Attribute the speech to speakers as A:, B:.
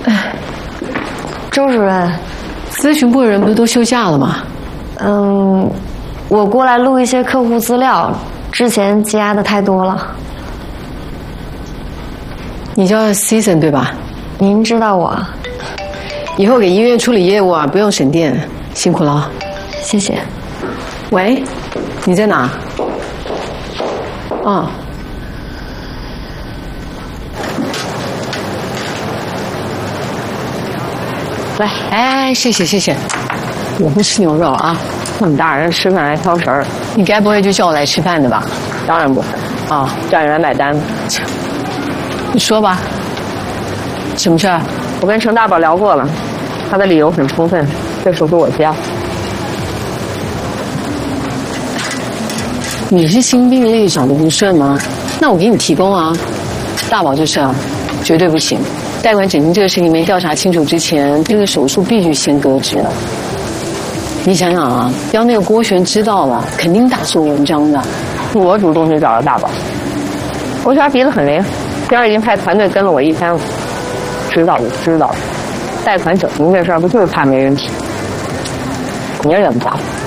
A: 周主任，
B: 咨询部的人不是都休假了吗？
A: 我过来录一些客户资料，之前积压的太多了。
B: 你叫 Season 对吧？
A: 您知道我？
B: 以后给医院处理业务啊，不用省电，辛苦了。
A: 谢谢。
B: 喂，你在哪？哦。来，哎，谢谢谢谢。我不吃牛肉啊，
C: 那么大人吃饭还挑食儿。
B: 你该不会就叫我来吃饭的吧？
C: 当然不会
B: 啊，
C: 叫你来买单。
B: 你说吧，什么事儿？
C: 我跟程大宝聊过了，他的理由很充分，这手术我接。
B: 你是心病内长得不顺吗？那我给你提供啊。大宝这事啊，绝对不行。代管整形这个事情没调查清楚之前，这个手术必须先搁置。你想想啊，要那个郭璇知道了，肯定大做文章的。
C: 我主动去找了大宝，郭璇鼻子很灵，边儿已经派团队跟了我一天了。知道就知道了，贷款整形这事儿不就是怕没人提？你也忍不了。